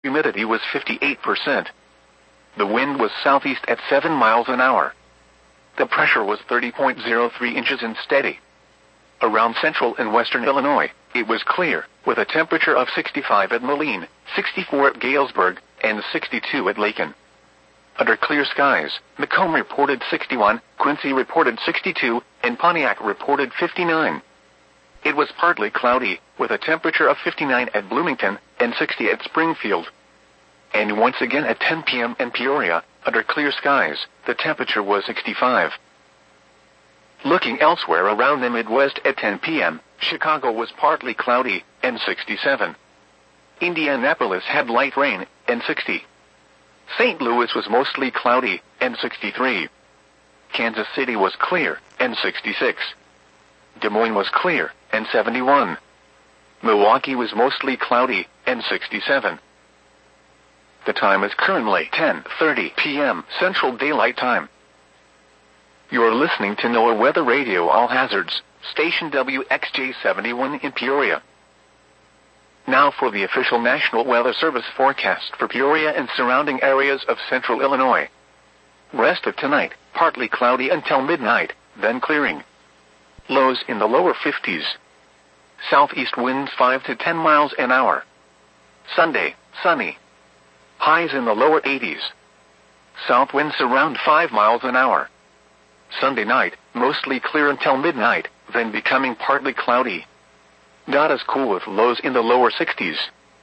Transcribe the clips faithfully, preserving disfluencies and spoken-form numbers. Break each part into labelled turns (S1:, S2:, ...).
S1: Humidity was fifty-eight percent. The wind was southeast at seven miles an hour. The pressure was thirty point zero three inches and steady. Around central and western Illinois, it was clear, with a temperature of sixty-five at Moline, sixty-four at Galesburg, and sixty-two at Lakin. Under clear skies, Macomb reported sixty-one, Quincy reported sixty-two, and Pontiac reported fifty-nine. It was partly cloudy, with a temperature of fifty-nine at Bloomington and sixty at Springfield. And once again at ten p.m. in Peoria, under clear skies, the temperature was sixty-five. Looking elsewhere around the Midwest at ten p.m., Chicago was partly cloudy and sixty-seven. Indianapolis had light rain and sixty. Saint Louis was mostly cloudy and sixty-three. Kansas City was clear and sixty-six. Des Moines was clear and seventy-one. Milwaukee was mostly cloudy and sixty-seven. The time is currently ten thirty p.m. Central Daylight Time. You are listening to NOAA Weather Radio All Hazards, station W X J seventy-one in Peoria. Now for the official National Weather Service forecast for Peoria and surrounding areas of central Illinois. Rest of tonight, partly cloudy until midnight, then clearing. Lows in the lower fifties. Southeast winds five to ten miles an hour. Sunday, sunny. Highs in the lower eighties. South winds around five miles an hour. Sunday night, mostly clear until midnight, then becoming partly cloudy. Not as cool with lows in the lower sixties.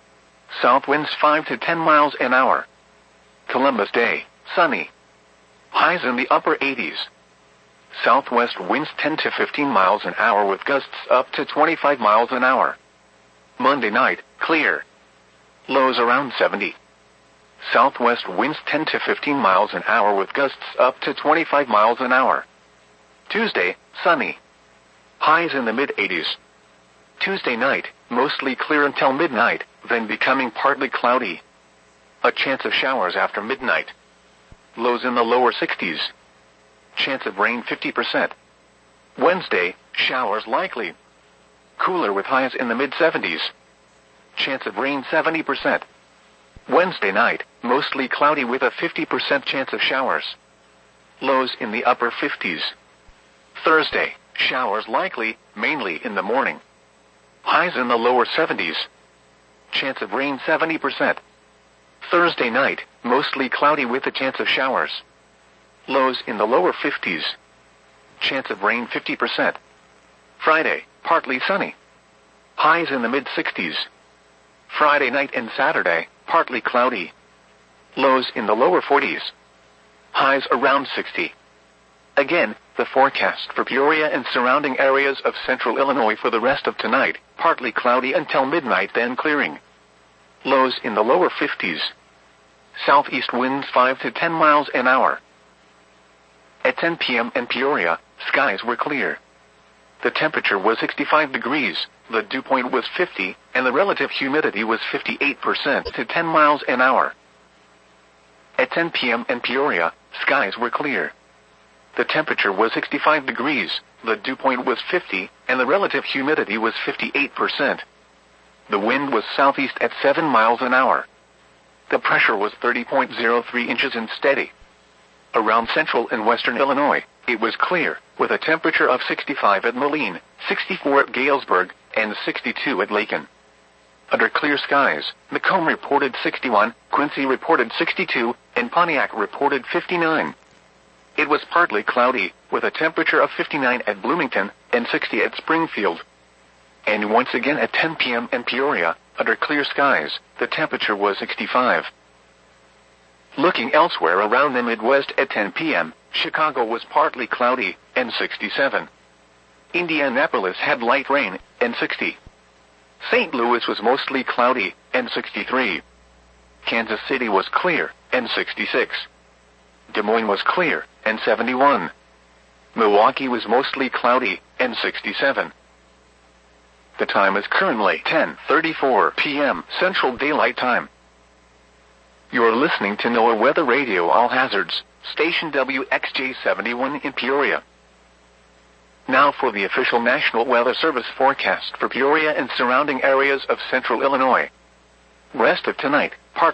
S1: South winds five to ten miles an hour. Columbus Day, sunny. Highs in the upper eighties. Southwest winds ten to fifteen miles an hour with gusts up to twenty-five miles an hour. Monday night, clear. Lows around seventy. Southwest winds ten to fifteen miles an hour with gusts up to twenty-five miles an hour. Tuesday, sunny. Highs in the mid-eighties. Tuesday night, mostly clear until midnight, then becoming partly cloudy. A chance of showers after midnight. Lows in the lower sixties. Chance of rain fifty percent. Wednesday, showers likely. Cooler with highs in the mid-seventies. Chance of rain seventy percent. Wednesday night, mostly cloudy with a fifty percent chance of showers. Lows in the upper fifties. Thursday, showers likely, mainly in the morning. Highs in the lower seventies. Chance of rain seventy percent. Thursday night, mostly cloudy with a chance of showers. Lows in the lower fifties. Chance of rain fifty percent. Friday, partly sunny. Highs in the mid-sixties. Friday night and Saturday, partly cloudy. Lows in the lower forties. Highs around sixty. Again, the forecast for Peoria and surrounding areas of central Illinois for the rest of tonight, partly cloudy until midnight then clearing. Lows in the lower fifties. Southeast winds five to ten miles an hour. At ten p.m. in Peoria, skies were clear. The temperature was sixty-five degrees, the dew point was fifty, and the relative humidity was fifty-eight percent to ten miles an hour. At ten p.m. in Peoria, skies were clear. The temperature was sixty-five degrees, the dew point was fifty, and the relative humidity was fifty-eight percent. The wind was southeast at seven miles an hour. The pressure was thirty point zero three inches and steady. Around central and western Illinois, it was clear, with a temperature of sixty-five at Moline, sixty-four at Galesburg, and sixty-two at Lakin. Under clear skies, Macomb reported sixty-one, Quincy reported sixty-two, and Pontiac reported fifty-nine. It was partly cloudy, with a temperature of fifty-nine at Bloomington and sixty at Springfield. And once again at ten p.m. in Peoria, under clear skies, the temperature was sixty-five. Looking elsewhere around the Midwest at ten p.m., Chicago was partly cloudy and sixty-seven. Indianapolis had light rain and sixty. Saint Louis was mostly cloudy and sixty-three. Kansas City was clear and sixty-six. Des Moines was clear and seventy-one. Milwaukee was mostly cloudy and sixty-seven. The time is currently ten thirty-four p.m. Central Daylight Time. You are listening to NOAA Weather Radio All Hazards, station W X J seventy-one in Peoria. Now for the official National Weather Service forecast for Peoria and surrounding areas of central Illinois. Rest of tonight, partly